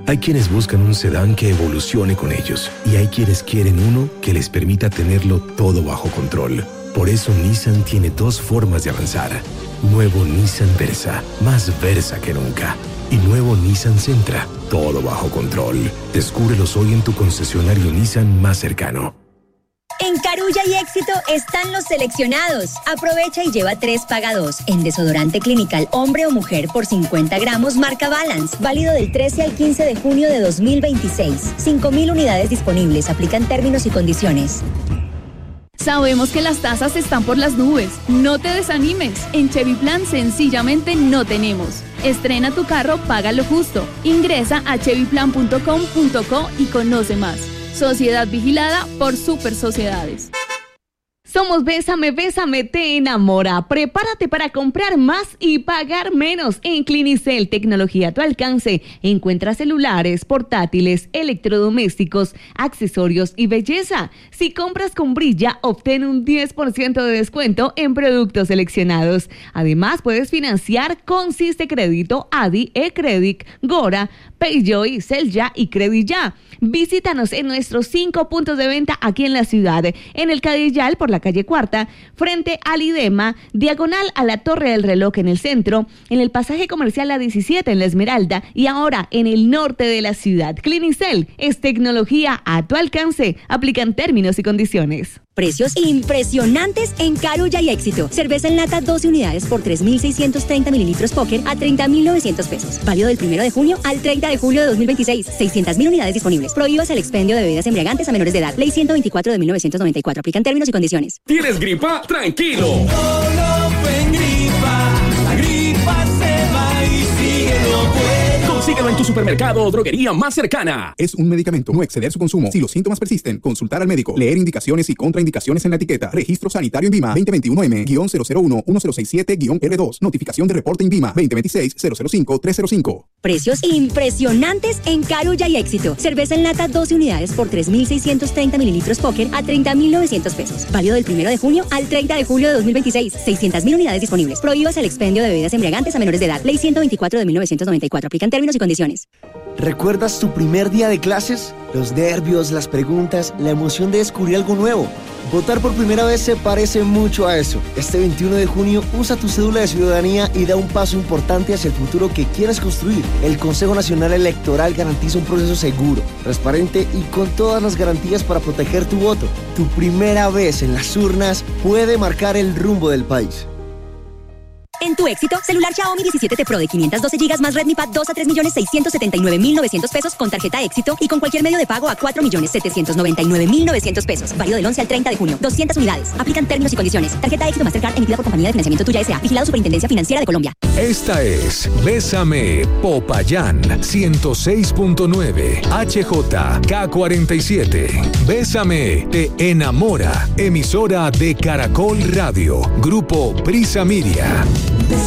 Hay quienes buscan un sedán que evolucione con ellos y hay quienes quieren uno que les permita tenerlo todo bajo control. Por eso Nissan tiene dos formas de avanzar. Nuevo Nissan Versa, más Versa que nunca. Y nuevo Nissan Sentra, todo bajo control. Descúbrelos hoy en tu concesionario Nissan más cercano. En Carulla y Éxito están los seleccionados. Aprovecha y lleva 3 paga 2 en desodorante Clinical hombre o mujer por 50 gramos marca Balance. Válido del 13 al 15 de junio de 2026. 5.000 unidades disponibles. Aplican términos y condiciones. Sabemos que las tasas están por las nubes. No te desanimes. En Chevy Plan sencillamente no tenemos. Estrena tu carro, paga lo justo. Ingresa a chevyplan.com.co y conoce más. Sociedad vigilada por Super Sociedades. Somos Bésame, Bésame, te enamora. Prepárate para comprar más y pagar menos. En Clinicel, tecnología a tu alcance. Encuentra celulares, portátiles, electrodomésticos, accesorios y belleza. Si compras con Brilla, obtén un 10% de descuento en productos seleccionados. Además, puedes financiar con Siste Crédito, Adi, eCredit, Gora, Payjoy, Celya y Credit-Ya. Visítanos en nuestros 5 puntos de venta aquí en la ciudad. En el Cadillal, por la calle Cuarta, frente al IDEMA, diagonal a la Torre del Reloj en el centro, en el pasaje comercial A17 en La Esmeralda y ahora en el norte de la ciudad. Clinicel es tecnología a tu alcance. Aplican términos y condiciones. Precios impresionantes en Carulla y Éxito. Cerveza en lata 12 unidades por 3.630 mililitros Póker a 30.900 pesos. Válido del 1 de junio al 30 de julio de 2026. 600.000 unidades disponibles. Prohíbas el expendio de bebidas embriagantes a menores de edad. Ley 124 de 1994. Aplican términos y condiciones. ¿Tienes gripa? Tranquilo. No fue gripa. La gripa se va y sigue no puede. Consíguelo en tu supermercado o droguería más cercana. Es un medicamento. No exceder su consumo. Si los síntomas persisten, consultar al médico. Leer indicaciones y contraindicaciones en la etiqueta. Registro sanitario INVIMA 2021M-001-1667-R2. Notificación de reporte INVIMA 2026-005-305. Precios impresionantes en Carulla y Éxito. Cerveza en lata 12 unidades por 3.630 mililitros Póker a 30.900 pesos. Válido del 1 de junio al 30 de julio de 2026. 600.000 unidades disponibles. Prohíbas el expendio de bebidas embriagantes a menores de edad. Ley 124 de 1994. Aplican términos y condiciones. ¿Recuerdas tu primer día de clases? Los nervios, las preguntas, la emoción de descubrir algo nuevo. Votar por primera vez se parece mucho a eso. Este 21 de junio usa tu cédula de ciudadanía y da un paso importante hacia el futuro que quieres construir. El Consejo Nacional Electoral garantiza un proceso seguro, transparente y con todas las garantías para proteger tu voto. Tu primera vez en las urnas puede marcar el rumbo del país. En tu Éxito, celular Xiaomi 17T Pro de 512 GB más Redmi Pad 2 a 3.679.900 pesos con tarjeta Éxito y con cualquier medio de pago a 4.799.900 pesos. Válido del 11 al 30 de junio. 200 unidades. Aplican términos y condiciones. Tarjeta Éxito Mastercard emitida por Compañía de Financiamiento Tuya S.A. Vigilado Superintendencia Financiera de Colombia. Esta es Bésame Popayán 106.9 HJK47. Bésame te enamora. Emisora de Caracol Radio. Grupo Prisa Media.